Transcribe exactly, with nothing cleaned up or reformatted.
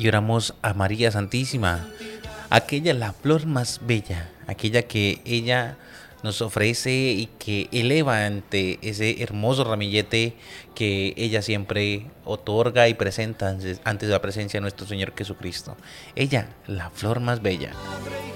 y oramos a María Santísima, aquella la flor más bella, aquella que ella nos ofrece y que eleva ante ese hermoso ramillete que ella siempre otorga y presenta antes, antes de la presencia de nuestro Señor Jesucristo. Ella, la flor más bella.